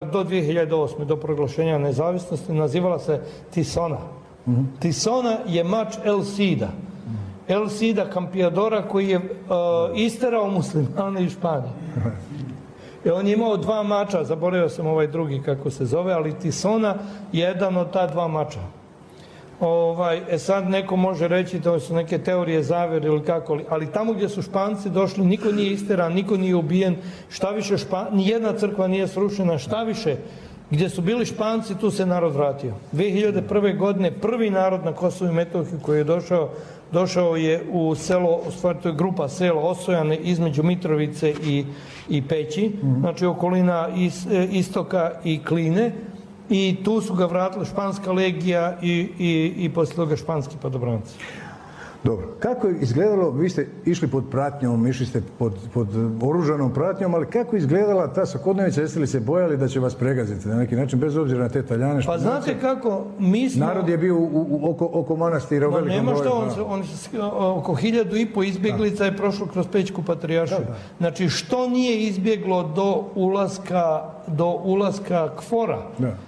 do 2008. do proglašenja nezavisnosti nazivala se Tisona. Tisona je mač El Cida. El Cida Campeadora koji je isterao muslimane iz Španije. On je imao 2 mača, zaboravio sam ovaj drugi kako se zove, ali Tisona je jedan od ta 2 mača. Sad neko može reći to su neke teorije zavere ili kako, ali tamo gdje su Španci došli niko nije isteran, niko nije ubijen, šta više nijedna crkva nije srušena, šta više gdje su bili Španci tu se narod vratio. 2001. godine prvi narod na Kosovu i Metohiji koji je došao je u selo, u stvari to je grupa sela Osojane između Mitrovice i Peći, znači okolina Istoka i Kline. I tu su ga vratili španska legija i poslije toga španski padobranci. Dobro. Kako je izgledalo, vi ste išli pod pratnjom, išli ste pod oružanom pratnjom, ali kako je izgledala ta svakodnevica, jeste li se bojali da će vas pregaziti na neki način, bez obzira na te Taljane? Pa znate kako, mi smo... Narod je bio oko manastira u velikom broju. Nema što, oko 1500 izbjeglica je prošlo kroz Pećku patrijaršiju. Znači, što nije izbjeglo do ulaska KFOR-a?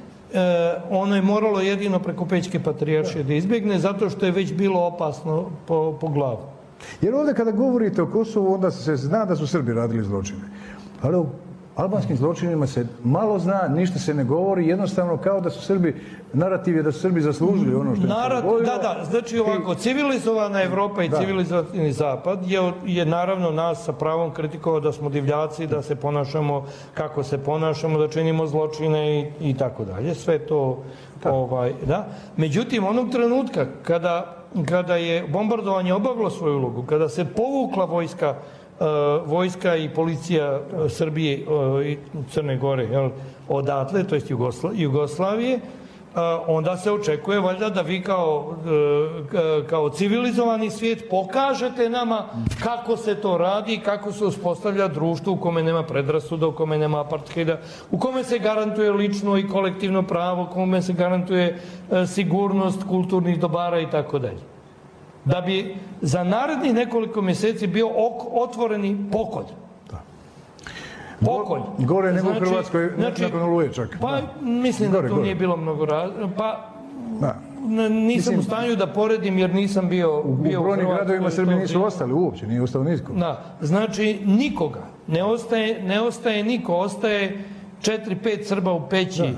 Ono je moralo jedino preko Pećke patrijaršije da izbjegne, zato što je već bilo opasno po glavu. Jer ovdje kada govorite o Kosovu, onda se zna da su Srbi radili zločine. Ali o albanskim zločinima se malo zna, ništa se ne govori, jednostavno kao da su Srbi, narativ je da su Srbi zaslužili ono što je govorilo. Da, znači ovako, civilizovana Evropa i civilizovani Zapad je naravno nas sa pravom kritikovao da smo divljaci, da se ponašamo kako se ponašamo, da činimo zločine i tako dalje. Sve to, da. Međutim, onog trenutka kada je bombardovanje obavilo svoju ulogu, kada se povukla vojska i policija Srbije i Crne Gore odatle, to jest Jugoslavije, onda se očekuje valjda da vi kao civilizovani svijet pokažete nama kako se to radi, kako se uspostavlja društvo u kome nema predrasuda, u kome nema apartheida, u kome se garantuje lično i kolektivno pravo, u kome se garantuje sigurnost kulturnih dobara i tako dalje. Da bi za narednih nekoliko mjeseci bio otvoreni pokolj. Pokolj. Gore nego u Hrvatskoj nakon Oluje čak. Pa mislim da tu nije bilo mnogo nisam u stanju da poredim jer nisam bio u Hrvatskoj. U brojnim gradovima Srbi nisu ostali uopće, nije ostao nitko. Znači nikoga. Ne ostaje niko. Ostaje 4-5 Srba u Peći.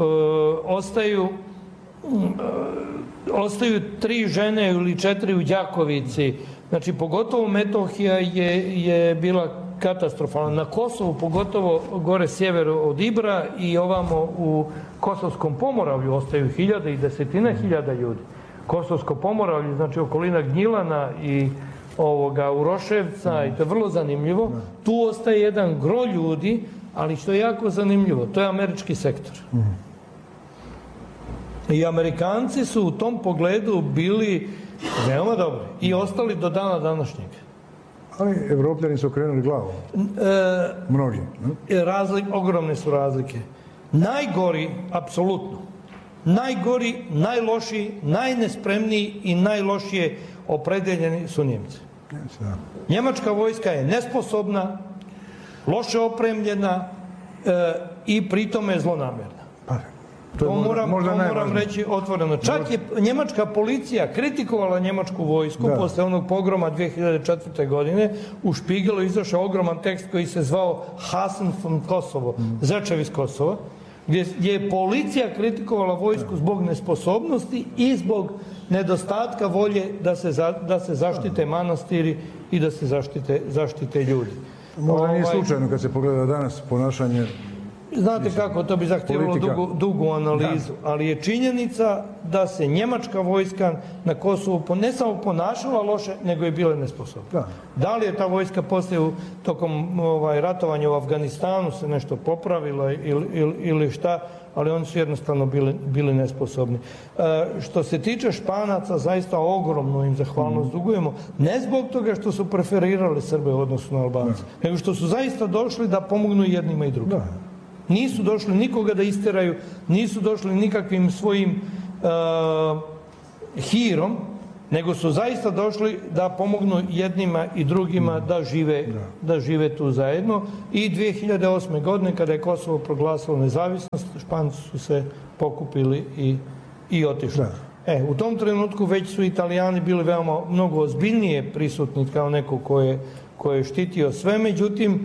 Ostaju 3 žene ili 4 u Đakovici. Znači, pogotovo Metohija je bila katastrofalna. Na Kosovu, pogotovo gore sjeveru od Ibra i ovamo u Kosovskom Pomoravlju ostaju hiljade i desetine hiljada ljudi. Kosovsko Pomoravlje, znači okolina Gnjilana i Uroševca, i to je vrlo zanimljivo. Tu ostaje jedan gro ljudi, ali što je jako zanimljivo, to je američki sektor. I Amerikanci su u tom pogledu bili veoma dobri i ostali do dana današnjeg. Ali Evropljani su okrenuli glavu. Mnogi. Ogromne su razlike. Najgori, apsolutno, najgori, najlošiji, najnespremniji i najlošije opredeljeni su Njemci. Njemačka vojska je nesposobna, loše opremljena i pritome zlonamjerna. To moram reći otvoreno. Čak je njemačka policija kritikovala njemačku vojsku posle onog pogroma 2004. godine. U Špigelu izašao ogroman tekst koji se zvao Hasen von Kosovo, Zečev iz Kosova, gdje je policija kritikovala vojsku zbog nesposobnosti i zbog nedostatka volje da se zaštite manastiri i da se zaštite ljudi. Možda nije slučajno kad se pogleda danas ponašanje. Znate kako, to bi zahtjevalo dugu analizu, ali je činjenica da se njemačka vojska na Kosovu ne samo ponašala loše, nego je bila nesposobna. Da li je ta vojska poslije tokom ratovanja u Afganistanu se nešto popravila ili šta, ali oni su jednostavno bili nesposobni. Što se tiče Španaca, zaista ogromno im zahvalnost dugujemo, ne zbog toga što su preferirali Srbe u odnosu na Albance, nego što su zaista došli da pomognu jednima i drugima. Nisu došli nikoga da isteraju, nisu došli nikakvim svojim hirom, nego su zaista došli da pomognu jednima i drugima da žive tu zajedno. I 2008. godine kada je Kosovo proglasilo nezavisnost, Španci su se pokupili i otišli. U tom trenutku već su Italijani bili veoma mnogo ozbiljnije prisutni kao neko ko je štitio sve, međutim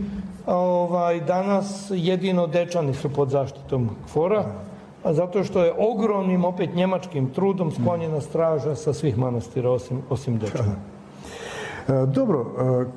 danas jedino Dečani su pod zaštitom KFOR-a, zato što je ogromnim opet njemačkim trudom sklonjena straža sa svih manastira osim Dečana. Dobro,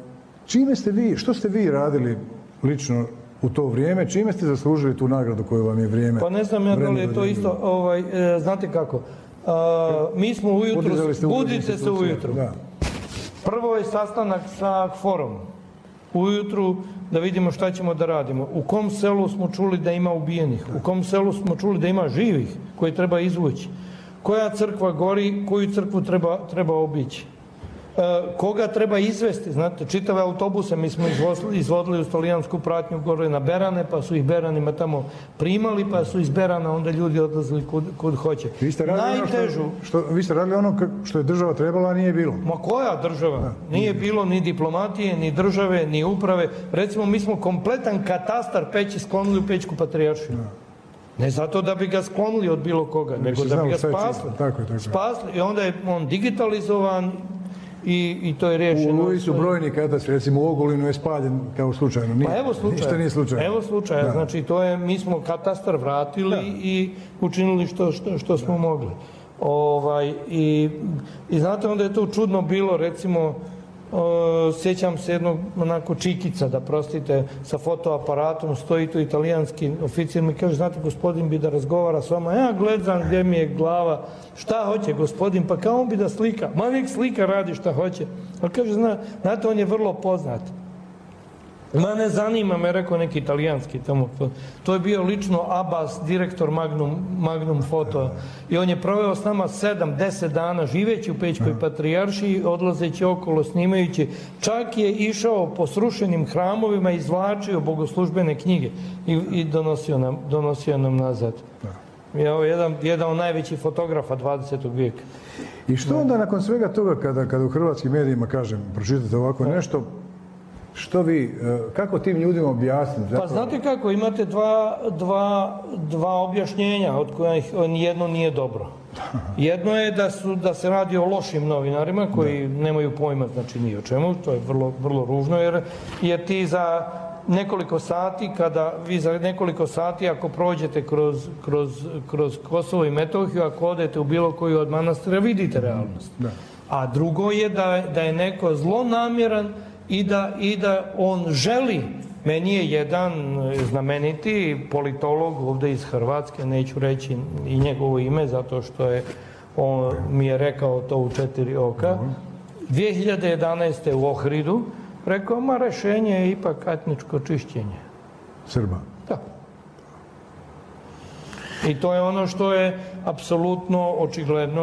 što ste vi radili lično u to vrijeme, čime ste zaslužili tu nagradu koju vam je vrijeme? Pa ne znam ja da li je to isto, znate kako, mi smo ujutru, budite se ujutru. Prvo je sastanak sa KFOR-om. Ujutru da vidimo šta ćemo da radimo. U kom selu smo čuli da ima ubijenih? U kom selu smo čuli da ima živih koje treba izvući? Koja crkva gori, koju crkvu treba obići? Koga treba izvesti? Znate, čitave autobuse mi smo izvodili u talijansku pratnju gore na Berane, pa su ih Beranima tamo primali, pa su iz Berana onda ljudi odlazili kud hoće. Vi ste radili ono što je država trebala, a nije bilo. Ma koja država? Nije bilo ni diplomatije, ni države, ni uprave. Recimo, mi smo kompletan katastar Peći sklonili u Pećku patrijaršiju. Ne zato da bi ga sklonili od bilo koga, nego da bi ga spasli. I onda je on digitalizovan i to je riješeno. U Luji su brojni katastri, recimo u Ogulinu je spaljen kao slučajno. Ništa nije slučajno. Evo slučaja, znači mi smo katastar vratili i učinili što smo mogli. I znate, onda je to čudno bilo, recimo, sjećam se jednog onako čikica, da prostite, sa fotoaparatom, stoji tu italijanski oficir, mi kaže, znate, gospodin bi da razgovara s vama, ja gledam gdje mi je glava, šta hoće gospodin, pa kao on bi da slika, ma nek slika radi šta hoće, ali kaže, znate, on je vrlo poznat. Ma ne zanima me, rekao neki italijanski tamo. To je bio lično Abbas, direktor Magnum Foto. I on je proveo s nama 7-10 dana živeći u Pećkoj patrijaršiji, odlazeći okolo, snimajući. Čak je išao po srušenim hramovima, izvlačio bogoslužbene knjige i donosio nam nazad. Jedan od najvećih fotografa 20. vijeka. I što onda nakon svega toga kada u hrvatskim medijima, kažem, pročitate ovako nešto, kako tim ljudima objasniti? Pa znate kako, imate dva objašnjenja, od kojih jedno nije dobro. Jedno je da se radi o lošim novinarima koji nemaju pojma, znači ni o čemu, to je vrlo ružno, jer ti za nekoliko sati, ako prođete kroz Kosovo i Metohiju, ako odete u bilo koju od manastira, vidite realnost. A drugo je da je neko zlonamjeran i da on želi. Meni je jedan znameniti politolog ovdje iz Hrvatske, neću reći i njegovo ime, zato što on mi je rekao to u 4 oka, 2011. u Ohridu rekao, rešenje je ipak etničko čišćenje. Srba? Da. I to je ono što je apsolutno očigledno,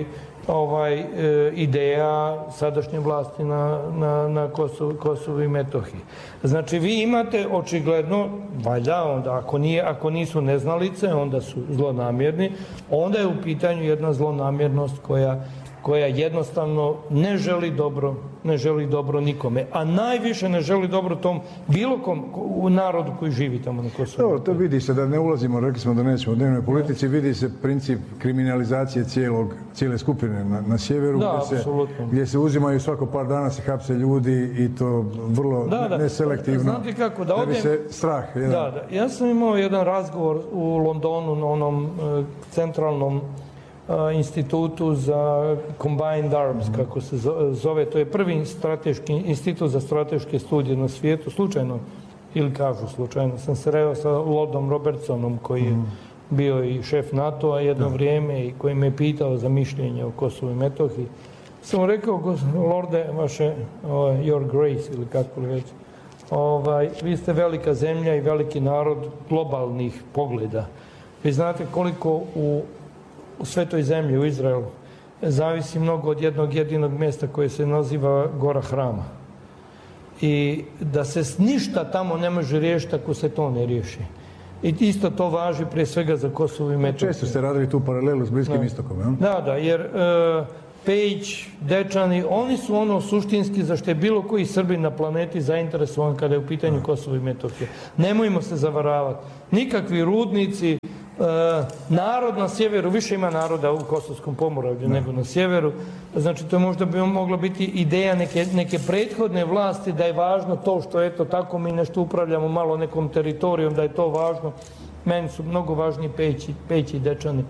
ideja sadašnje vlasti na Kosovu i Metohiji. Znači, vi imate očigledno, valjda, onda ako nisu neznalice, onda su zlonamjerni, onda je u pitanju jedna zlonamjernost koja jednostavno ne želi dobro nikome, a najviše ne želi dobro tom bilo kom narodu koji živi tamo na Kosovu. Dobro, to vidi se, da ne ulazimo, rekli smo da nećemo u dnevnoj politici, vidi se princip kriminalizacije cijele skupine na sjeveru, gdje se uzimaju svako par dana, se hapse ljudi i to vrlo neselektivno. Znate kako, da bi se strah. Ja sam imao jedan razgovor u Londonu na onom centralnom institutu za Combined Arms, kako se zove, to je prvi institut za strateške studije na svijetu, slučajno, ili kažu slučajno, sam se reo sa Lordom Robertsonom, koji je bio i šef NATO-a jedno vrijeme i koji me je pitao za mišljenje o Kosovu i Metohiji. Sam rekao, Lorde, vaše, your grace, ili kako li već, vi ste velika zemlja i veliki narod globalnih pogleda. Vi znate koliko u svetoj zemlji, u Izraelu, zavisi mnogo od jednog jedinog mjesta koje se naziva Gora Hrama. I da se ništa tamo ne može riješiti ako se to ne riješi. I isto to važi prije svega za Kosovo i Metohiju. Često ste radili tu paralelu s Bliskim istokom, jel? Da, jer Pejić, Dečani, oni su ono suštinski za što je bilo koji Srbin na planeti zainteresovan kada je u pitanju Kosovo i Metohije. Nemojmo se zavaravati. Nikakvi rudnici, narod na sjeveru, više ima naroda u Kosovskom pomoravlju nego na sjeveru, znači to možda bi mogla biti ideja neke prethodne vlasti da je važno to što eto tako mi nešto upravljamo malo nekom teritorijom, da je to važno. Meni su mnogo važniji Pejići i Dečani.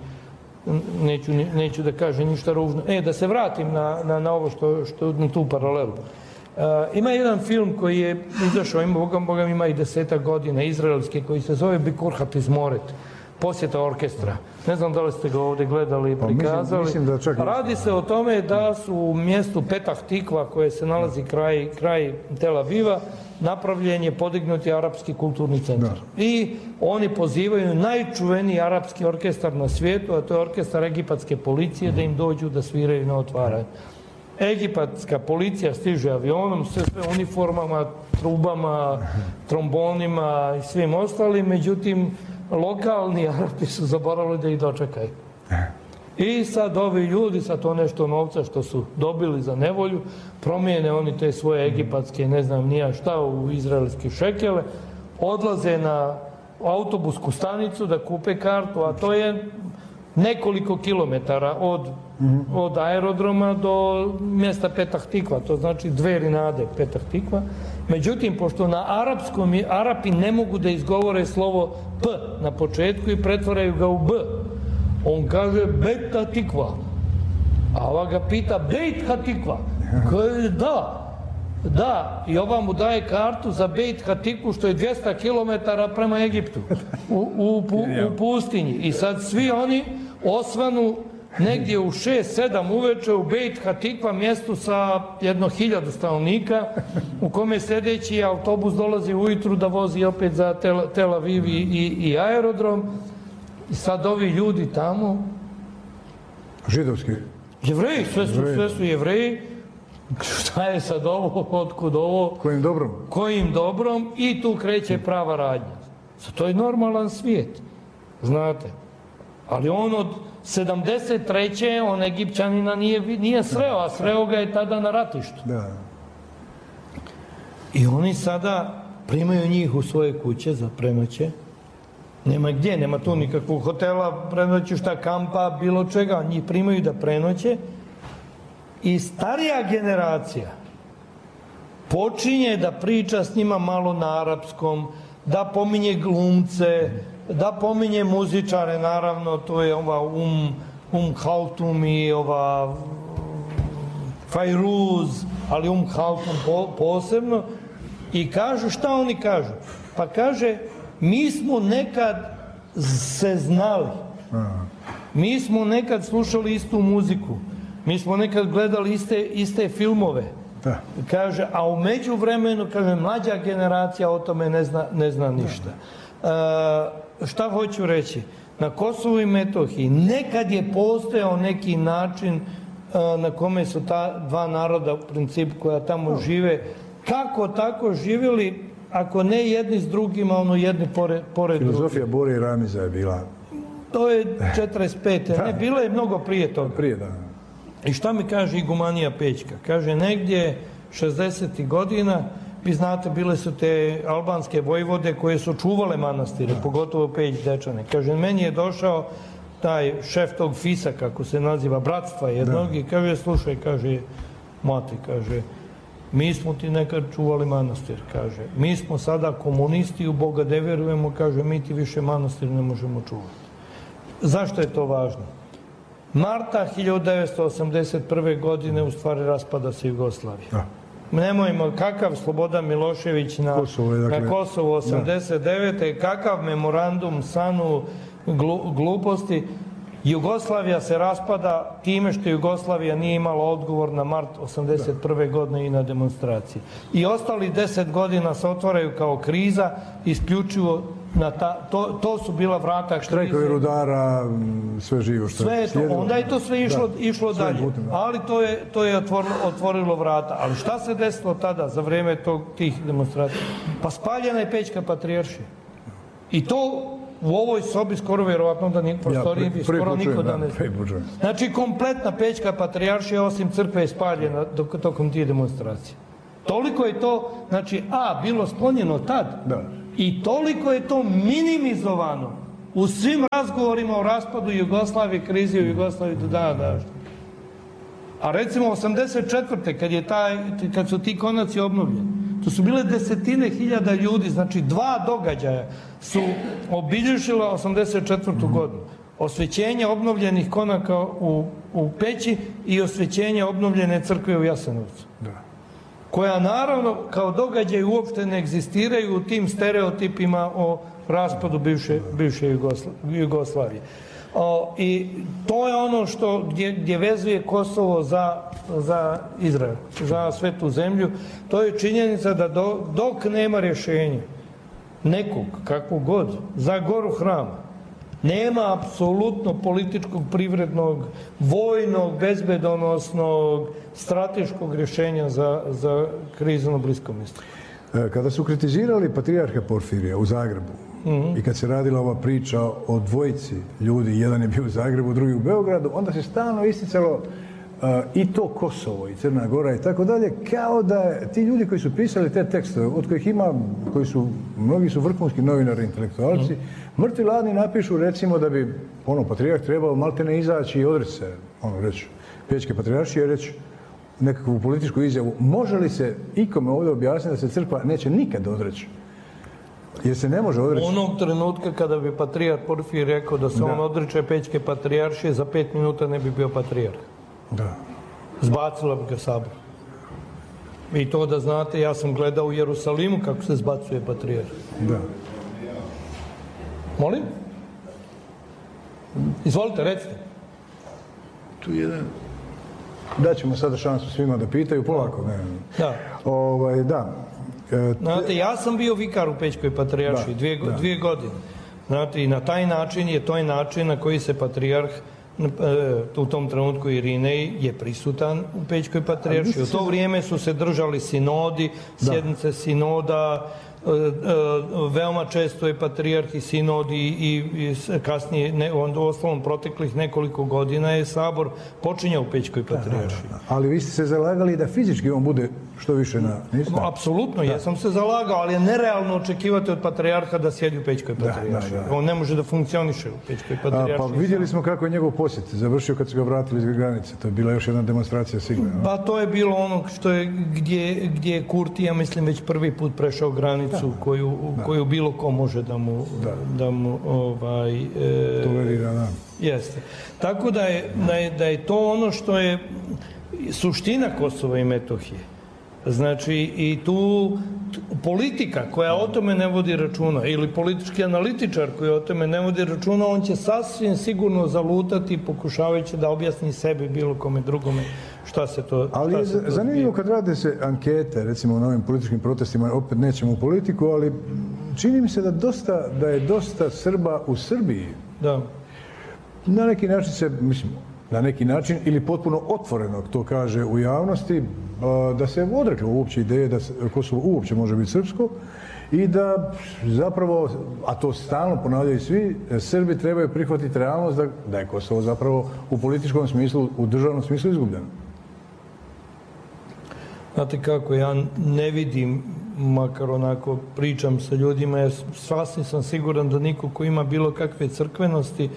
Neću da kažem ništa ružno. Da se vratim na ovo na tu paralelu. Ima jedan film koji je izašao, Boga ima i 10 godina, izraelski, koji se zove Bikur Hatizmoret, posjeta orkestra. Ne znam da li ste ga ovdje gledali i prikazali. Mislim da čak... Radi se o tome da su u mjestu Petah Tikva, koje se nalazi kraj Tel Aviva, napravljen je podignuti arapski kulturni centar. I oni pozivaju najčuveniji arapski orkestar na svijetu, a to je orkestar egipatske policije, da im dođu da sviraju na otvaranju. Egipatska policija stiže avionom, sve uniformama, trubama, trombonima i svim ostalim, međutim, lokalni Arapi su zaboravili da ih dočekaju. I sad ovi ljudi, sa to nešto novca što su dobili za nevolju, promijene oni te svoje egipatske, ne znam nija šta, u izraelske šekele, odlaze na autobusku stanicu da kupe kartu, a to je nekoliko kilometara od aerodroma do mjesta Petah Tikva, to znači 2 rinade Petah Tikva. Međutim, pošto na arapskom Arapi ne mogu da izgovore slovo P na početku i pretvaraju ga u B, on kaže Beta Tikva, a ova ga pita Beit Hatikva, kaže da, i ova mu daje kartu za Beit Hatikvu što je 200 km prema Egiptu u pustinji. I sad svi oni osvanu negdje u 6-7 uveče u Beit Hatikva, mjestu sa 1000 stanovnika, u kome sljedeći autobus dolazi ujutru da vozi opet za Tel Aviv i aerodrom. I sad ovi ljudi tamo... Židovski? Jevreji, sve su Jevreji. Šta je sad ovo, otkud ovo? Kojim dobrom? Kojim dobrom, i tu kreće prava radnja. To je normalan svijet, znate. Ali on od 73. on Egipćanina nije sreo, a sreo ga je tada na ratištu. Da. I oni sada primaju njih u svoje kuće za prenoće. Nema gdje, nema tu nikakvog hotela, prenoću šta, kampa, bilo čega. Njih primaju da prenoće. I starija generacija počinje da priča s njima malo na arapskom, da pominje glumce, da pominje muzičare, naravno, to je ova Haltum i ova Fajruz, ali Haltum posebno. I kažu, šta oni kažu? Pa kaže, mi smo nekad se znali, mi smo nekad slušali istu muziku, mi smo nekad gledali iste filmove. Da. Kaže, a u međuvremenu, kaže, mlađa generacija o tome ne zna ništa. Šta hoću reći? Na Kosovu i Metohiji nekad je postojao neki način na kome su ta dva naroda, u principu, koja tamo žive, kako tako živjeli, ako ne jedni s drugima, ono jedni pored drugih. Filozofija Bore i Ramiza je bila... To je 45. Ne, bilo je mnogo prije toga. Prije, da. I šta mi kaže Igumanija Pećka? Kaže, negdje 60. godina, vi znate, bile su te albanske vojvode koje su čuvale manastire, pogotovo Pejić Dečane. Kaže, meni je došao taj šef tog FIS-a, kako se naziva, bratstva jednog, i kaže, slušaj, kaže, mati, kaže, mi smo ti nekad čuvali manastir, kaže, mi smo sada komunisti, u Boga ne vjerujemo, kaže, mi ti više manastir ne možemo čuvati. Zašto je to važno? Marta 1981. godine u stvari raspada se Jugoslavija. Nemojmo, kakav Slobodan Milošević na Kosovu 89. Kakav memorandum SANU gluposti. Jugoslavija se raspada time što Jugoslavija nije imala odgovor na mart 81. godine i na demonstracije. I ostali 10 godina se otvaraju kao kriza, isključivo na to su bila vrata krize. Štrajkovi rudara, sve živo što je to. Onda je to sve išlo dalje. Ali to je otvorilo vrata. Ali šta se desilo tada za vrijeme tih demonstracija? Pa spaljena je Pećka patrijaršija. I to u ovoj sobi skoro vjerovatno da prostoriji bi skoro niko da ne zna. Znači, kompletna Pećka patrijaršija osim crkve je spaljena tokom tih demonstracija. Toliko je to, znači, bilo sklonjeno tad i toliko je to minimizovano u svim razgovorima o raspadu Jugoslavije, krizi u Jugoslaviji do dana današnjeg. A recimo 1984. kad su ti konaci obnovljeni, to su bile desetine hiljada ljudi, znači 2 događaja su obilježila 1984. godinu. Osvećenje obnovljenih konaka u Peći i osvećenje obnovljene crkve u Jasenovcu. Koja naravno kao događaj uopšte ne egzistiraju u tim stereotipima o raspadu bivše Jugoslavije. I to je ono gdje vezuje Kosovo za Izrael, za svetu zemlju. To je činjenica da dok nema rješenja nekog, kakvog god, za goru Hrama, nema apsolutno političkog, privrednog, vojnog, bezbedonosnog, strateškog rješenja za krizu na Bliskom istoku. Kada su kritizirali patrijarha Porfirija u Zagrebu i kad se radila ova priča o dvojici ljudi, jedan je bio u Zagrebu, drugi u Beogradu, onda se stalno isticalo i to Kosovo i Crna Gora i tako dalje, kao da ti ljudi koji su pisali te tekstove, od kojih ima, mnogi su vrhunski novinari, intelektualci, mrtvi ladni napišu recimo da bi patrijarh trebao maltene izaći i odreći se, reći, Pećke patrijaršije, reći nekakvu političku izjavu. Može li se ikome ovdje objasniti da se crkva neće nikad odreći? Jer se ne može odreći. Onog trenutka kada bi patrijarh Porfirije rekao da se on odriče Pećke patrijaršije, za 5 minuta ne bi bio patrijarh. Da. Zbacila bi ga sabor. I to da znate, ja sam gledao u Jerusalimu kako se zbacuje patrijarh. Da. Molim? Izvolite, recite. Tu jedan... Daćemo sada šansu svima da pitaju, polako. Da. Da. Znate, ja sam bio vikar u Pećkoj patrijaršiji 2 godine. Znate, i na taj način to je način na koji se patrijarh u tom trenutku Irinej je prisutan u Pećkoj patrijaršiji. U to vrijeme su se držali sinodi, sjednice sinoda, veoma često je patrijarh i sinod i kasnije, u ostalom proteklih nekoliko godina je sabor počinjao u Pećkoj patrijaršiji. Ali vi ste se zalagali da fizički on bude što više na... Apsolutno, ja sam se zalagao, ali je nerealno očekivati od patrijarha da sjedi u Pećkoj patrijaršiji. On ne može da funkcioniše u Pećkoj patrijaršiji. Pa vidjeli smo kako je njegov posjet završio kad su ga vratili iz granice. To je bila još jedna demonstracija sigurno. Pa to je bilo ono gdje je Kurti, ja mislim, već prvi put prešao granicu koju bilo ko može da mu tolerira, da. Jeste. Tako da je to ono što je suština Kosova i Metohije. Znači, i tu politika koja o tome ne vodi računa, ili politički analitičar koji o tome ne vodi računa, on će sasvim sigurno zalutati pokušavajući da objasni sebi bilo kome drugome šta se to... Ali je zanimljivo kad rade se ankete, recimo na ovim političkim protestima, opet nećemo u politiku, ali čini mi se da je dosta Srba u Srbiji. Da. Na neki način se, na neki način, ili potpuno otvoreno to kaže u javnosti, da se odreklo uopće ideje da Kosovo uopće može biti srpsko i da zapravo, a to stalno ponavljaju svi, Srbi trebaju prihvatiti realnost da je Kosovo zapravo u političkom smislu, u državnom smislu izgubljeno. Znate kako, ja ne vidim, makar onako pričam sa ljudima, jer sasvim sam siguran da niko ko ima bilo kakve crkvenosti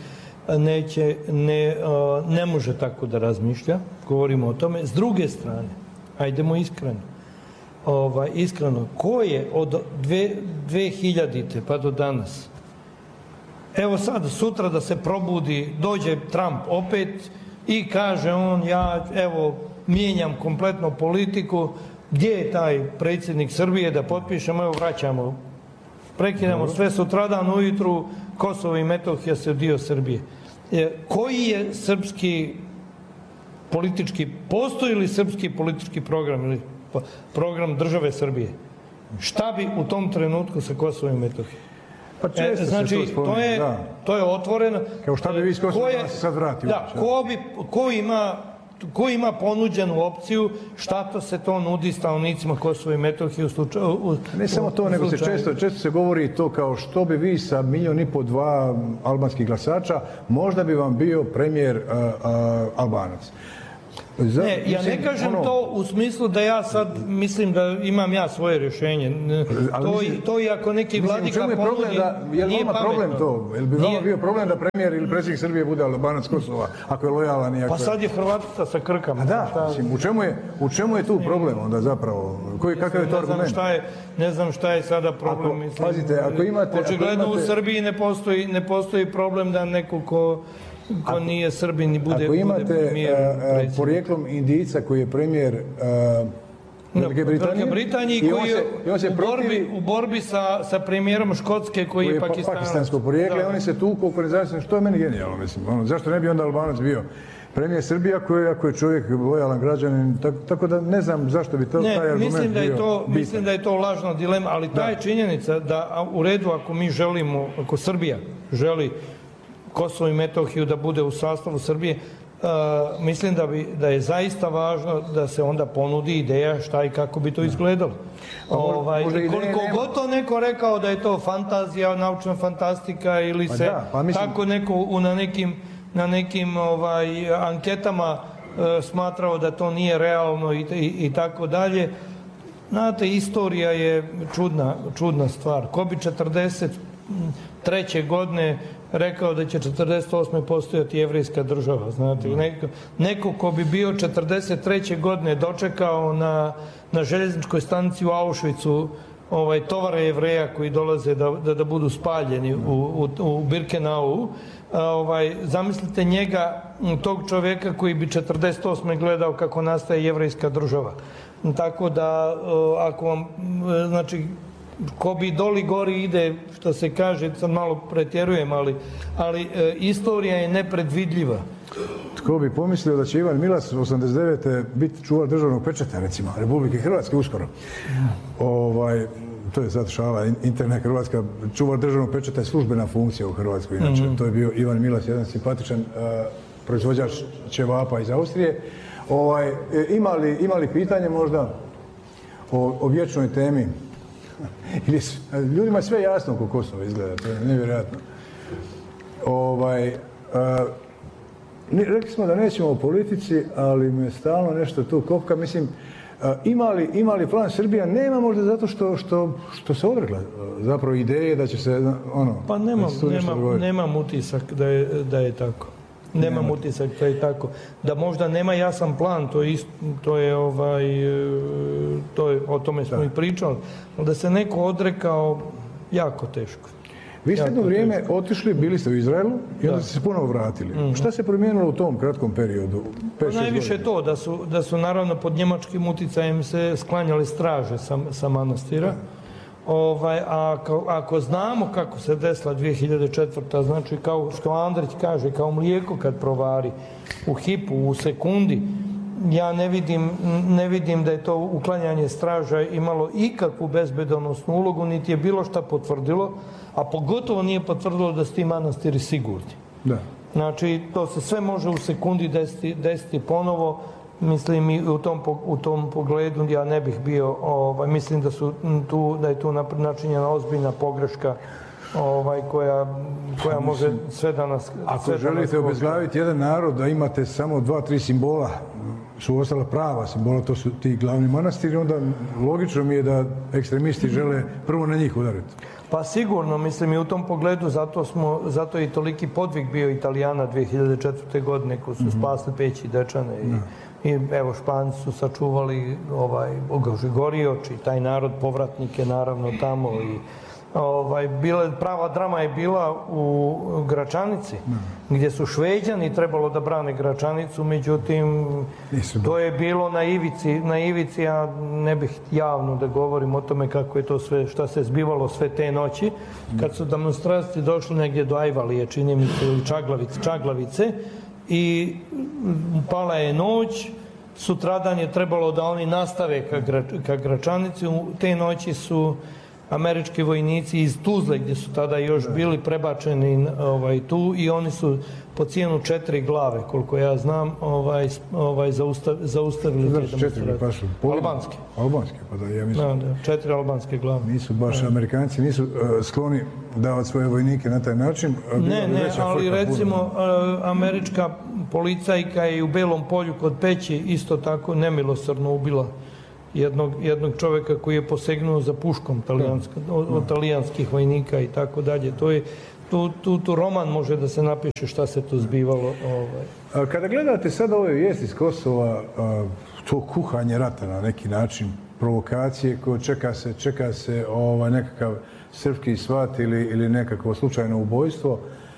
ne može tako da razmišlja, govorimo o tome. S druge strane, ajdemo iskreno, ko je od 2000. pa do danas, evo sad, sutra da se probudi, dođe Trump opet i kaže on, ja evo mijenjam kompletno politiku, gdje je taj predsjednik Srbije da potpišemo, evo vraćamo, prekidamo sve sutradan ujutru, Kosovo i Metohija su dio Srbije. Koji je srpski politički, postoji li srpski politički program ili program države Srbije? Šta bi u tom trenutku sa Kosovom i Metohijom? Pa često se to spominje, da. To je otvoreno. Kao šta bi vi iz Kosova da se sad vrati? Da, ko ima ko ima ponuđenu opciju, šta to se to nudi stanovnicima Kosova i Metohije u slučaju... Ne samo to, nego se često se govori to kao što bi vi sa 1,5 milijuna, 2 albanskih glasača, možda bi vam bio premijer Albanac. Ne, ja ne kažem to u smislu da ja sad mislim da imam ja svoje rješenje. To i ako neki vladika ponudi, je li vama problem to? Je li bi vama bio problem da premijer ili predsjednik Srbije bude Albanac Kosova, ako je lojalan i ako... Pa sad je Hrvatica sa Krkama. A da, mislim, u čemu je tu problem onda zapravo? Kakav je to argument? Ne znam šta je sada problem, mislim. Pazite, ako imate... Očigledno u Srbiji ne postoji problem da neko ko nije Srbin i bude premijer. Ako imate porijeklom Indijca koji je premijer Velike Britanije i koji je u borbi sa premijerom Škotske koji je pakistansko porijeklo i oni se tuku oko nezavisnosti, što je meni genijalno, mislim. Zašto ne bi onda Albanac bio premijer Srbije ako je čovjek lojalan građanin, tako da ne znam zašto bi taj argument bio bitan. Mislim da je to lažna dilema, ali ta je činjenica da u redu ako mi želimo, ako Srbija želi Kosovo i Metohiju da bude u sastavu Srbije, mislim da je zaista važno da se onda ponudi ideja šta i kako bi to izgledalo. Koliko god to neko rekao da je to fantazija, naučna fantastika ili se tako neko na nekim anketama smatrao da to nije realno i tako dalje. Znate, istorija je čudna stvar. Ko bi 1943. godine rekao da će 1948. postojati jevrejska država, znate. Neko ko bi bio 1943. godine dočekao na željezničkoj stanici u Auschwitzu tovare Jevreja koji dolaze da budu spaljeni u Birkenau, zamislite njega, tog čovjeka koji bi 1948. gledao kako nastaje jevrejska država. Tako da, ako vam, znači, ko bi doli gori ide, što se kaže, sad malo pretjerujem, ali istorija je nepredvidljiva. Tko bi pomislio da će Ivan Milas 89. biti čuvar državnog pečata, recimo, Republike Hrvatske uskoro. To je sad šala, interna Hrvatska, čuvar državnog pečata je službena funkcija u Hrvatskoj, inače. To je bio Ivan Milas, jedan simpatičan proizvođač ćevapa iz Austrije. Ima li pitanje možda o vječnoj temi? Ljudima je sve jasno oko Kosova izgleda, to je nevjerojatno. Rekli smo da nećemo o politici, ali me stalno nešto tu kopka. Mislim, ima li plan Srbija? Nema, možda zato što se odrekla zapravo ideje da će se Pa nemam utisak da je tako. Nemam utisak da je tako. Da možda nema jasan plan, o tome smo i pričali, ali da se neko odrekao, jako teško. Vi ste jedno vrijeme otišli, bili ste u Izraelu i onda ste se ponovo vratili. Šta se promijenilo u tom kratkom periodu? Najviše to, da su naravno pod njemačkim uticajem se sklanjale straže sa manastira. Ako znamo kako se desila 2004. znači kao što Andrić kaže, kao mlijeko kad provari u hipu, u sekundi, ja ne vidim da je to uklanjanje straža imalo ikakvu bezbedonosnu ulogu, niti je bilo šta potvrdilo, a pogotovo nije potvrdilo da su ti manastiri sigurni. Znači, to se sve može u sekundi desiti ponovo. Mislim, i u tom pogledu ja ne bih bio, mislim da je tu načinjena ozbiljna pogreška koja može sve da nas... Ako želite obezglaviti jedan narod, da imate samo 2-3 simbola, su ostala prava simbola, to su ti glavni manastiri, onda logično mi je da ekstremisti žele prvo na njih udariti. Pa sigurno, mislim, i u tom pogledu zato je i toliki podvig bio Italijana 2004. godine koji su spasli Peć i Dečane i evo Španci su sačuvali Gorioč i taj narod, povratnike naravno tamo i prava drama je bila u Gračanici, gdje su Šveđani trebalo da brane Gračanicu, međutim to je bilo na ivici, ja ne bih javno da govorim o tome kako je to sve, šta se zbivalo sve te noći, kad su demonstranti došli negdje do Ajvalije, čini mi se, ili Čaglavice, i pala je noć, sutradan je trebalo da oni nastave ka Gračanici, te noći su američki vojnici iz Tuzle, gdje su tada još bili prebačeni tu, i oni su po cijenu 4 glave, koliko ja znam, zaustavili te demonstracije. Albanske. Albanske, pa da, ja mislim. Da, 4 albanske glave. Nisu baš, Amerikanci nisu skloni davati svoje vojnike na taj način. Ne, ali recimo američka policajka je u Belom polju kod Peći isto tako nemilosrdno ubila jednog čovjeka koji je posegnuo za puškom od talijanskih vojnika i tako dalje. To je tu roman može da se napiše šta se tu zbivalo. Kada gledate sada ove vijesti iz Kosova, to kuhanje rata na neki način, provokacije koje čeka se nekakav srpski svat ili nekakvo slučajno ubojstvo,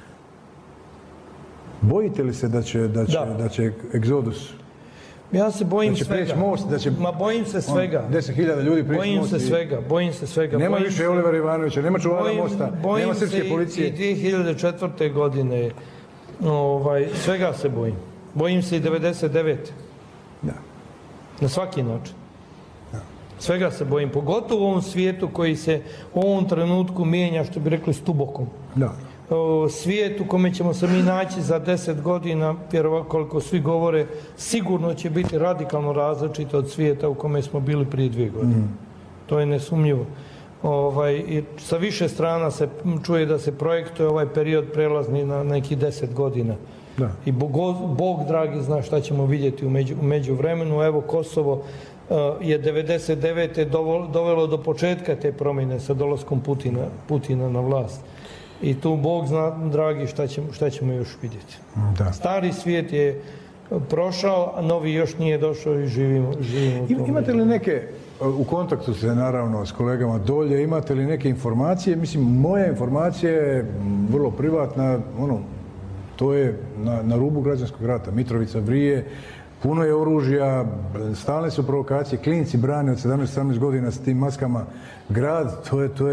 bojite li se da će egzodus? Ja se bojim svega. Bojim se svega. 10.000 ljudi prijeći most. Bojim se svega. Nema više Olivera Ivanovića, nema čuvara mosta, nema srpske policije. Bojim se i 2004. godine. Svega se bojim. Bojim se i 99. Da. Na svaki način. Da. Svega se bojim. Pogotovo u ovom svijetu koji se u ovom trenutku mijenja, što bi rekli, stubokom. Da. Svijet u kome ćemo se mi naći za 10 godina, koliko svi govore, sigurno će biti radikalno različito od svijeta u kome smo bili prije 2 godine. To je nesumnjivo. I sa više strana se čuje da se projektuje ovaj period prelazni na nekih 10 godina. Da. I Bog dragi zna šta ćemo vidjeti u međuvremenu. Evo, Kosovo je 99. dovelo do početka te promjene sa dolaskom Putina na vlast. I tu Bog zna, dragi, šta ćemo još vidjeti. Da. Stari svijet je prošao, a novi još nije došao i živimo u tom. Imate li neke, u kontaktu ste naravno s kolegama dolje, imate li neke informacije? Mislim, moja informacija je vrlo privatna, to je na rubu građanskog rata. Mitrovica vrije, puno je oružja, stalne su provokacije, klinci brane od 17-18 godina s tim maskama grad,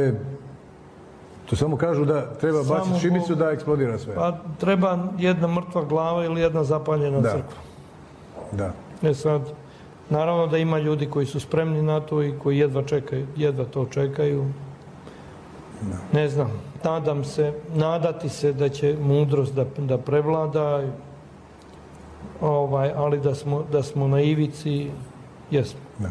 to samo kažu da treba baciti šibicu da eksplodira sve. Pa treba jedna mrtva glava ili jedna zapaljena crkva. Da. Sad, naravno da ima ljudi koji su spremni na to i koji jedva to čekaju. Da. Ne znam, nadati se da će mudrost da prevlada, ali da smo na ivici, jesmo. Da.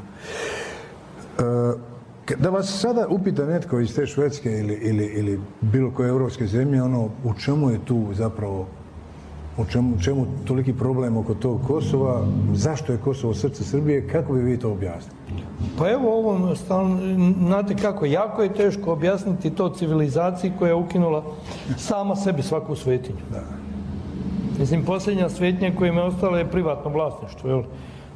Da vas sada upita netko iz te Švedske ili bilo koje europske zemlje, u čemu je tu zapravo, u čemu toliki problem oko tog Kosova, zašto je Kosovo srce Srbije, kako bi vi to objasnili? Pa evo znate kako, jako je teško objasniti to civilizaciji koja je ukinula sama sebi svaku svetinju. Da. Mislim, posljednja svetinja koja im je ostala je privatno vlasništvo, jel?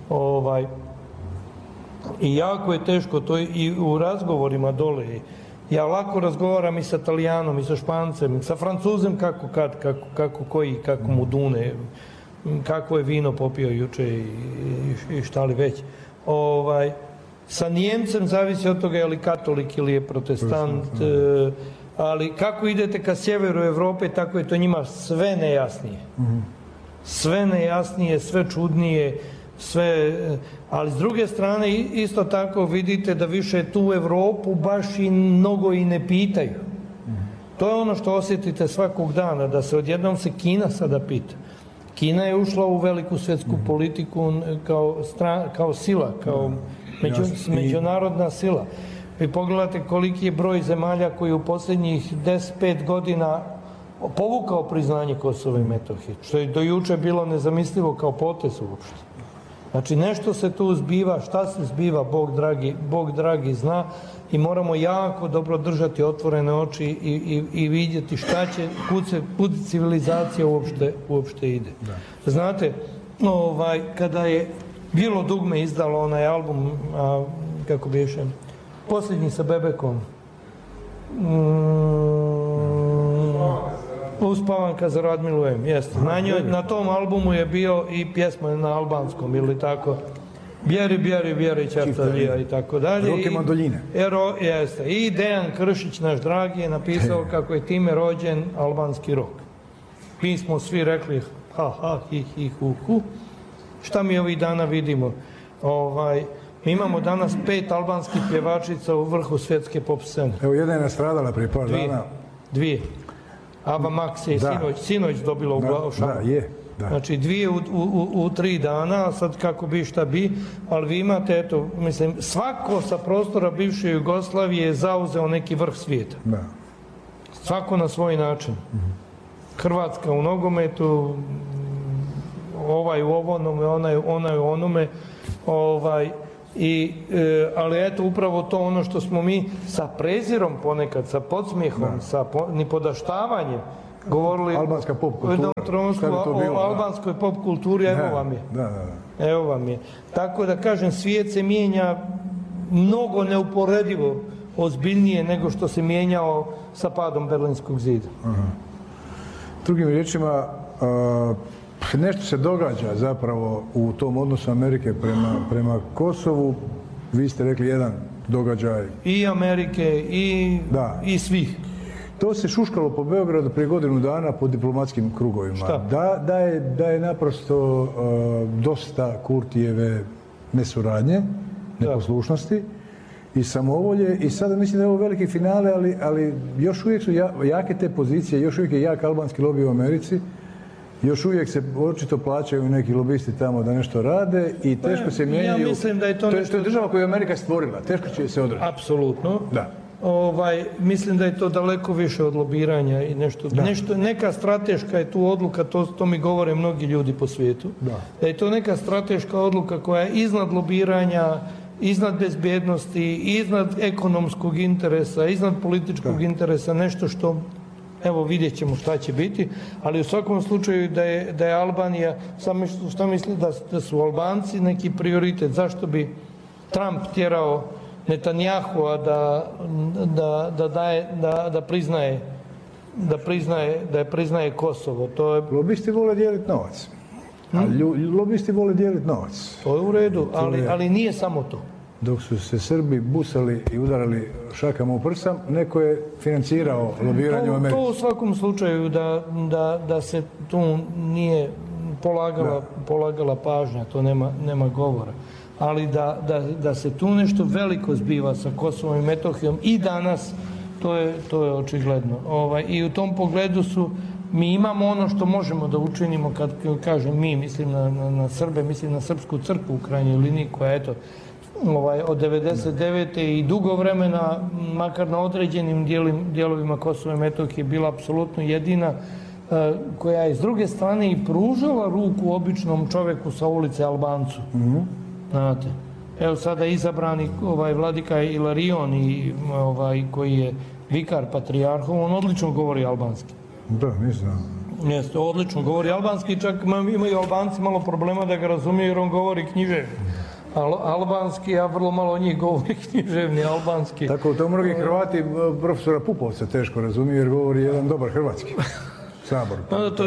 I jako je teško to i u razgovorima dole. Ja lako razgovaram i sa Talijanom, i sa Špancem, sa Francuzem kako mu dune, kako je vino popio juče i šta li već. Sa Nijemcem zavisi od toga je li katolik ili je protestant, ali kako idete ka sjeveru Europe, tako je to njima sve nejasnije. Sve nejasnije, sve čudnije, ali s druge strane isto tako vidite da više tu Europu baš i mnogo i ne pitaju. To je ono što osjetite svakog dana, da se odjednom se Kina sada pita. Kina je ušla u veliku svjetsku politiku kao sila, kao međunarodna sila. Vi pogledate koliki je broj zemalja koji u posljednjih 10-5 godina povukao priznanje Kosova i Metohije, što je do juče bilo nezamislivo kao potez uopšte. Znači, nešto se tu zbiva, šta se zbiva, Bog dragi zna, i moramo jako dobro držati otvorene oči i vidjeti šta će, kud civilizacija uopšte ide. Da. Znate, kada je Bilo Dugme izdalo onaj album, kako biše, posljednji sa Bebekom, Uspavanka za Radmilujem, jeste. Na tom albumu je bio i pjesma na albanskom, ili tako, Bjeri, Čartalija i tako dalje. Roke Mandoljine. Jeste. I Dejan Kršić, naš dragi, je napisao kako je time rođen albanski rok. Mi smo svi rekli ha, hi, hu. Šta mi ovih dana vidimo? Mi imamo danas 5 albanskih pjevačica u vrhu svjetske pop scene. Evo, jedna je nastradala prije par dana. Dvije. Ava Max je sinoć dobila u glavu šaku. Da, je. Da. Znači 2 u 3 dana, sad kako bi šta bi, ali vi imate, eto, mislim, svako sa prostora bivše Jugoslavije je zauzeo neki vrh svijeta. Da. Svako na svoj način. Hrvatska u nogometu, ovaj u ovonome, onaj u onome, ali eto upravo to ono što smo mi sa prezirom ponekad, sa podsmijehom, sa nipodaštavanjem govorili albanska pop kultura. O albanskoj pop kulturi, evo vam je. Evo vam je. Tako da kažem, svijet se mijenja mnogo neuporedivo ozbiljnije nego što se mijenjao sa padom Berlinskog zida. Drugim riječima, nešto se događa zapravo u tom odnosu Amerike prema Kosovu. Vi ste rekli jedan događaj. I Amerike i svih. To se šuškalo po Beogradu prije godinu dana po diplomatskim krugovima. Šta? Da je naprosto dosta Kurtijeve nesuradnje, neposlušnosti i samovolje, i sada mislim da je ovo veliki finale, ali još uvijek su jake te pozicije, još uvijek je jak albanski lobij u Americi, još uvijek se očito plaćaju neki lobisti tamo da nešto rade i teško se mijenjaju. Ja mislim da je to nešto... To je država koju je Amerika stvorila, teško će se održati. Apsolutno. Da. Mislim da je to daleko više od lobiranja i neka strateška je tu odluka, to mi govore mnogi ljudi po svijetu, da je to neka strateška odluka koja je iznad lobiranja, iznad bezbjednosti, iznad ekonomskog interesa, iznad političkog interesa, nešto što, evo vidjet ćemo šta će biti, ali u svakom slučaju da je Albanija, šta misli da su Albanci neki prioritet, zašto bi Trump tjerao Netanjahua da priznaje Kosovo. Lobisti vole dijeliti novac. Lobisti vole dijeliti novac. To je u redu, ali nije samo to. Dok su se Srbi busali i udarali šakama u prsa, neko je financirao lobiranje u Americi. To u svakom slučaju da se tu nije polagala pažnja, to nema govora. Ali da se tu nešto veliko zbiva sa Kosovom i Metohijom i danas, to je očigledno. I u tom pogledu mi imamo ono što možemo da učinimo, kad kažem mi, mislim na Srbe, mislim na Srpsku crkvu u krajnjoj liniji, koja eto, od 99. i dugo vremena, makar na određenim dijelovima Kosova i Metohije, bila apsolutno jedina koja je s druge strane i pružala ruku običnom čoveku sa ulice, Albancu. Znate, evo sada izabrani vladika Ilarion koji je vikar patrijarhov, on odlično govori albanski. Da, nisam. Jeste, odlično govori albanski, čak imaju Albanci malo problema da ga razumiju jer on govori književni. Albanski, a vrlo malo njih govori književni albanski. Tako, to mnogi Hrvati profesora Pupovca teško razumiju jer govori jedan dobar hrvatski. Sabor.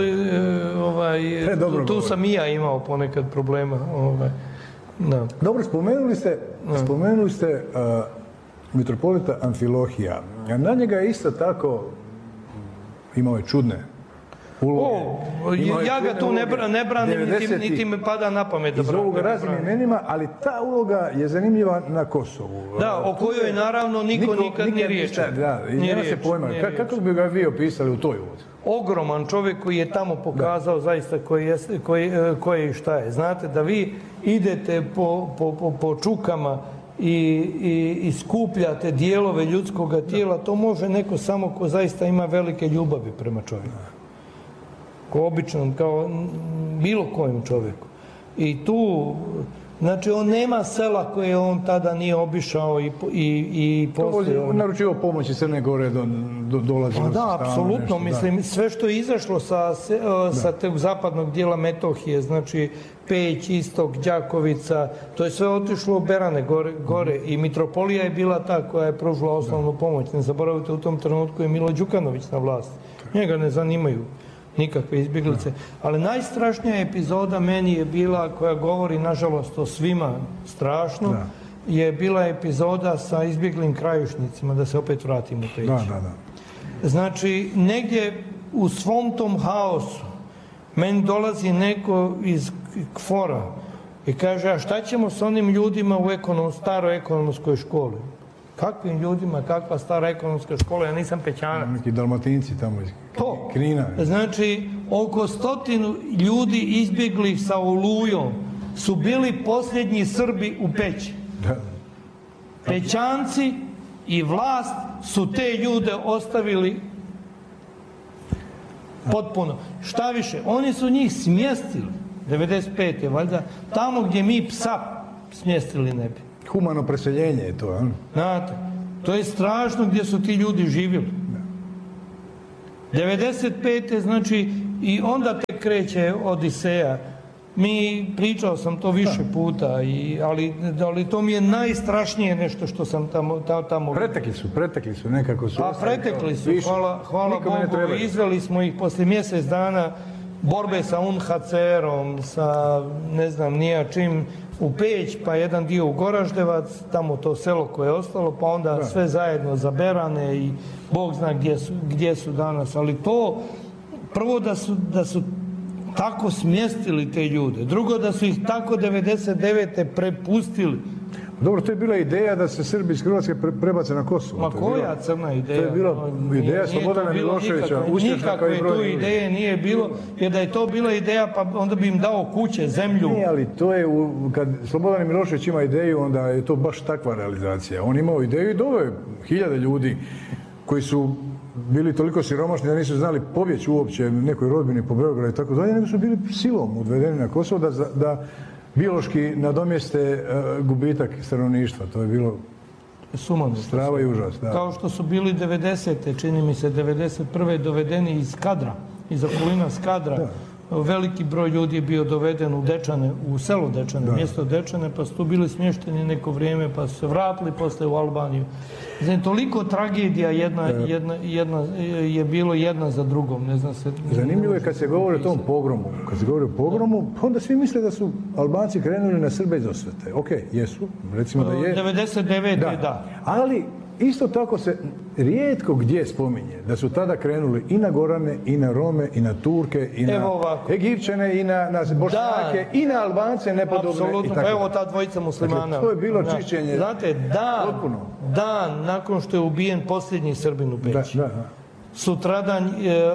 Tu sam i ja imao ponekad problema. Da. Dobro, spomenuli ste mitropolita Amfilohija. Na njega je isto tako imao je čudne uloge. Ja ga tu ne branim, niti mi pada na pamet da branim. Iz ovoga raznim imenima, ali ta uloga je zanimljiva na Kosovu. Da, o kojoj naravno niko nikad nije riječ. Da, i nema se pojma. Kako bi ga vi opisali u toj ulozi? Ogroman čovjek koji je tamo pokazao zaista koji šta je. Znate, da vi idete po čukama i skupljate dijelove ljudskog tijela, to može neko samo ko zaista ima velike ljubavi prema čovjeku. Ko običnom, kao bilo kojem čovjeku. I tu, znači on nema sela koje on tada nije obišao i poslije. On naručivao pomoći Crne Gore dolazi. Da, apsolutno, mislim, sve što je izašlo sa tog zapadnog dijela Metohije, znači Peć, Istok, Đakovica, to je sve otišlo u Berane gore i mitropolija je bila ta koja je pružila osnovnu pomoć. Ne zaboravite, u tom trenutku je Milo Đukanović na vlasti. Njega ne zanimaju nikakve izbjeglice. Ali najstrašnija epizoda meni je bila, koja govori nažalost o svima strašno, je bila epizoda sa izbjeglim krajišnicima, da se opet vratimo u Peć. Znači, negdje u svom tom haosu meni dolazi neko iz KFOR-a I kaže, a šta ćemo s onim ljudima u staroj ekonomskoj školi? Kakvim ljudima, kakva stara ekonomska škola, ja nisam Pećanac. Neki Dalmatinci tamo iz Knina. Znači, oko 100 ljudi izbjeglih sa Olujom su bili posljednji Srbi u Peći. Da. Pećanci i vlast su te ljude ostavili potpuno. Šta više, oni su njih smjestili, 95. valjda, tamo gdje mi psa smjestili ne bi. Humano preseljenje je to, a? Znate, to je strašno gdje su ti ljudi živjeli. 95. znači, i onda te kreće Odiseja. Pričao sam to više puta, ali to mi je najstrašnije nešto što sam tamo... Pretekli su, nekako su... Pa pretekli su, hvala Bogu, izveli smo ih poslije mjesec dana borbe sa UNHCR-om, sa ne znam nija čim, u Peć, pa jedan dio u Goraždevac, tamo to selo koje je ostalo, pa onda sve zajedno zaberane i Bog zna gdje su danas, ali to, prvo da su tako smjestili te ljude, drugo da su ih tako 99. prepustili. Dobro, to je bila ideja da se Srbi iz Hrvatske prebace na Kosovo. Ma koja crna ideja? To je bila ideja Slobodana Miloševića. Nikakve tu ideje nije bilo, jer da je to bila ideja, pa onda bi im dao kuće, zemlju. Ne, ali to je, kad Slobodan Milošević ima ideju, onda je to baš takva realizacija. On imao ideju i doveo je 1000 ljudi koji su bili toliko siromašni da nisu znali pobjeći uopće nekoj rodbini po Beogradu i tako dalje, nego su bili silom odvedeni na Kosovo da biološki nadomjeste gubitak stanovništva. To je bilo strava i užas. Da. Kao što su bili 90. čini mi se 91. dovedeni iz Skadra, iz okolina Skadra. Da. Veliki broj ljudi je bio doveden u Dečane, u selo Dečane, mjesto Dečane, pa su tu bili smješteni neko vrijeme, pa su se vratili poslije u Albaniju. Znači, toliko tragedija je bilo jedna za drugom. Ne znam se... Zanimljivo je kad se govori o tom pogromu. Kad se govori o pogromu, onda svi misle da su Albanci krenuli na Srbe iz osvete. Ok, jesu, recimo da je. 99. da. Ali isto tako se rijetko gdje spominje da su tada krenuli i na Gorane, i na Rome, i na Turke, i na Egipćane, i na Bošnjake, i na Albance nepodobne. Apsolutno, pa evo ta dvojica muslimana. Dakle, to je bilo čišćenje. Znate, dan nakon što je ubijen posljednji Srbin u Peći, sutradan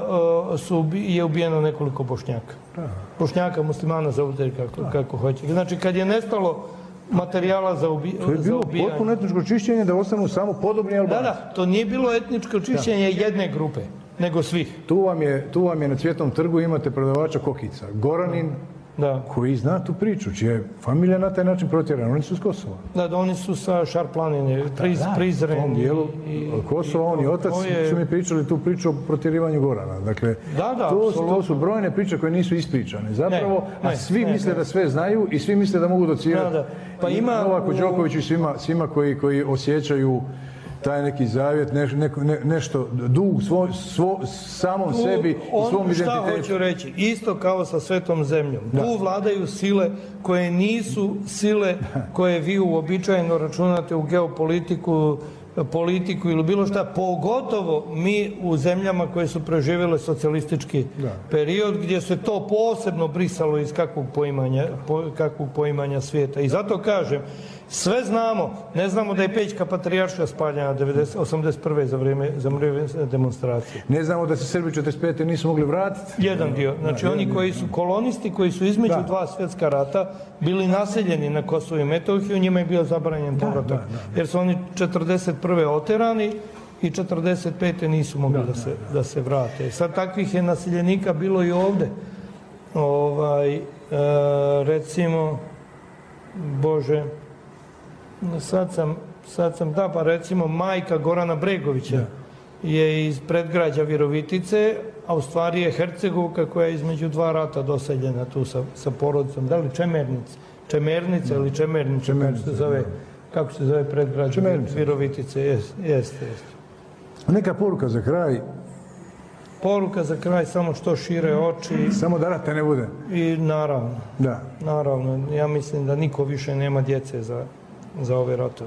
je ubijeno nekoliko Bošnjaka. Bošnjaka, muslimana, zovite kako hoćete. Znači, kad je nestalo materijala za ubijanje. To je bilo potpuno etničko čišćenje da ostanu samo podobni Albanci. Da, to nije bilo etničko čišćenje jedne grupe, nego svih. Tu vam je na Cvjetnom trgu imate prodavača kokica. Goranin, koji zna tu priču, čija je familija na taj način protjerana. Oni su s Kosova. Da, oni su sa Šar planine, Prizren. U tom dijelu Kosova, on i otac su mi pričali tu priču o protjerivanju Gorana. Dakle, to su brojne priče koje nisu ispričane. Zapravo, a svi misle da sve znaju i svi misle da mogu docirati. Pa ima Novaku Đokoviću i svima koji osjećaju taj neki zavjet, nešto dug samom sebi i svom identitetu. Šta hoću reći? Isto kao sa svetom zemljom. Tu vladaju sile koje nisu sile koje vi uobičajeno računate u geopolitiku, politiku ili bilo šta, pogotovo mi u zemljama koje su preživjele socijalistički period gdje se to posebno brisalo iz kakvog poimanja svijeta. I zato kažem, sve znamo, ne znamo da je Pećka patrijaršija spaljena 81. za vrijeme demonstracije. Ne znamo da se Srbi 45. nisu mogli vratiti. Jedan dio. Znači oni koji su kolonisti, koji su između dva svjetska rata bili naseljeni na Kosovo i Metohiju, njima je bio zabranjen povratak. Jer su oni 41. oterani i 45. nisu mogli da se vrate. Sad takvih je naseljenika bilo i ovdje. Recimo, Bože, sad sam pa recimo majka Gorana Bregovića je iz predgrađa Virovitice, a u stvari je Hercegovka koja je između dva rata doseljena tu sa porodicom. Da li Čemernica ili Čemernica, kako se zove predgrađe Virovitice? Jeste. Neka poruka za kraj? Poruka za kraj, samo što šire oči. Samo da rata ne bude. I naravno, ja mislim da niko više nema djece za ove ratove.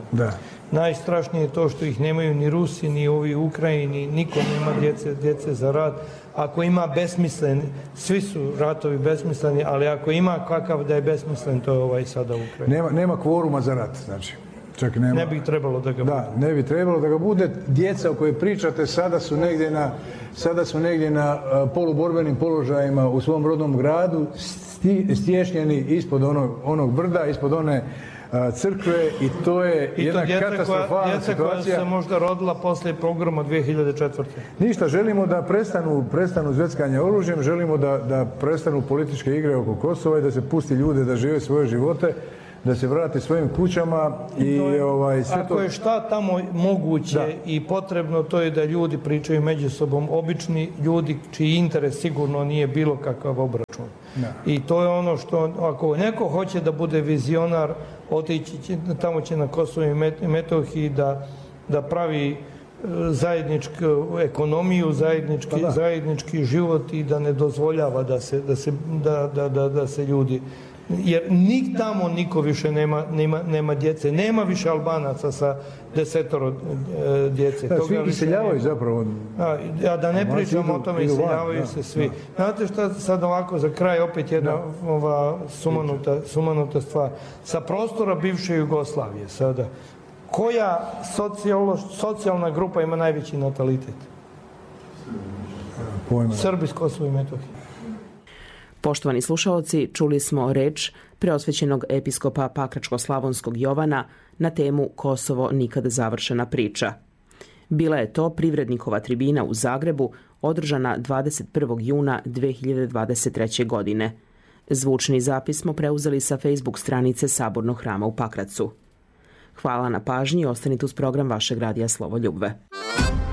Najstrašnije je to što ih nemaju ni Rusi, ni ovi u Ukrajini, niko nema djece za rat, ako ima besmislen, svi su ratovi besmisleni, ali ako ima kakav da je besmislen, to je ovaj sada u Ukrajini. Nema kvoruma za rat, znači. Čak nema. Ne bi trebalo da ga bude. Da, ne bi trebalo da ga bude. Djeca o kojoj pričate sada su negdje na poluborbenim položajima u svom rodnom gradu, stješnjeni ispod onog brda, ispod one crkve i to je jedna katastrofalna situacija. Koja se možda rodila poslije pogroma 2004. Ništa, želimo da prestanu zveckanje oružjem, želimo da prestanu političke igre oko Kosova i da se pusti ljude da žive svoje živote, da se vrati svojim kućama i sve ako je šta tamo moguće i potrebno, to je da ljudi pričaju među sobom, obični ljudi čiji interes sigurno nije bilo kakav obračun. Da. I to je ono što, ako neko hoće da bude vizionar, otići će, tamo će na Kosovo i Metohiji da pravi zajedničku ekonomiju, zajednički život i da ne dozvoljava da se ljudi... Jer tamo niko više nema djece, nema više Albanaca sa 10 djece. Da, svi iseljavaju zapravo. A da ne pričamo o tome, iseljavaju se svi. Znate šta sad ovako za kraj opet jedna sumanuta stvar. Sa prostora bivše Jugoslavije sada, koja socijalna grupa ima najveći natalitet? Srbi s Kosova i Metohije. Poštovani slušaoci, čuli smo reč preosvećenog episkopa Pakračko-slavonskog Jovana na temu Kosovo nikad završena priča. Bila je to privrednikova tribina u Zagrebu, održana 21. juna 2023. godine. Zvučni zapis smo preuzeli sa Facebook stranice Sabornog hrama u Pakracu. Hvala na pažnji i ostanite uz program vašeg radija Slovoljubve.